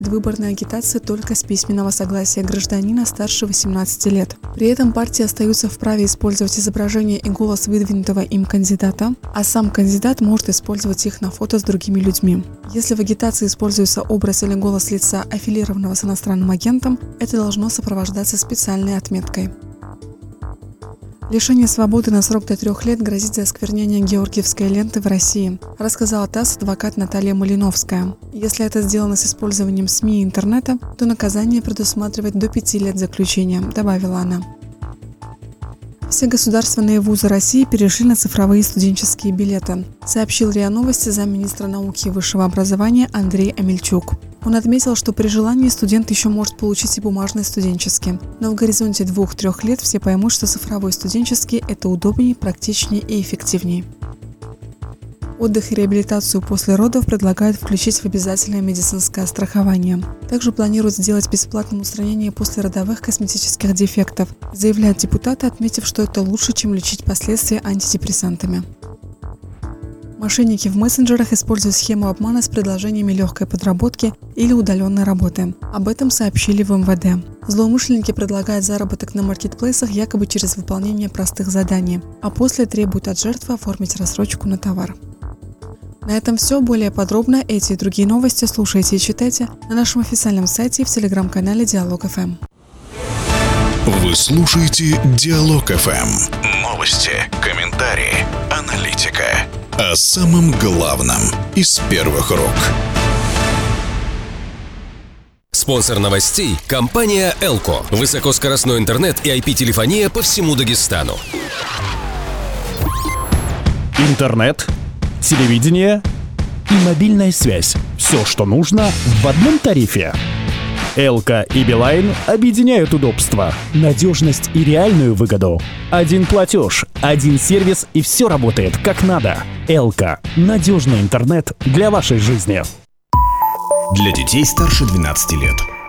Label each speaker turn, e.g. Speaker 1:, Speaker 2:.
Speaker 1: предвыборной агитации только с письменного согласия гражданина старше 18 лет. При этом партии остаются вправе использовать изображение и голос выдвинутого им кандидата, а сам кандидат может использовать их на фото с другими людьми. Если в агитации используется образ или голос лица, аффилированного с иностранным агентом, это должно сопровождаться специальной отметкой. Лишение свободы на срок до 3 лет грозит за осквернение георгиевской ленты в России, рассказала ТАСС адвокат Наталья Малиновская. Если это сделано с использованием СМИ и интернета, то наказание предусматривает до 5 лет заключения, добавила она. Все государственные вузы России перешли на цифровые студенческие билеты, сообщил РИА Новости замминистра науки и высшего образования Андрей Амельчук. Он отметил, что при желании студент еще может получить и бумажный студенческий, но в горизонте 2-3 лет все поймут, что цифровой студенческий – это удобнее, практичнее и эффективнее. Отдых и реабилитацию после родов предлагают включить в обязательное медицинское страхование. Также планируют сделать бесплатным устранение послеродовых косметических дефектов, заявляют депутаты, отметив, что это лучше, чем лечить последствия антидепрессантами. Мошенники в мессенджерах используют схему обмана с предложениями легкой подработки или удаленной работы. Об этом сообщили в МВД. Злоумышленники предлагают заработок на маркетплейсах якобы через выполнение простых заданий, а после требуют от жертвы оформить рассрочку на товар. На этом все. Более подробно эти и другие новости слушайте и читайте на нашем официальном сайте и в телеграм-канале Диалог ФМ.
Speaker 2: Вы слушаете Диалог ФМ. Новости, комментарии, аналитика. О самом главном из первых рук.
Speaker 3: Спонсор новостей – компания «Элко». Высокоскоростной интернет и IP-телефония по всему Дагестану.
Speaker 4: Интернет, телевидение и мобильная связь. Все, что нужно в одном тарифе. Элко и Билайн объединяют удобство, надежность и реальную выгоду. Один платеж, один сервис и все работает как надо. Элко – надежный интернет для вашей жизни.
Speaker 5: Для детей старше 12 лет.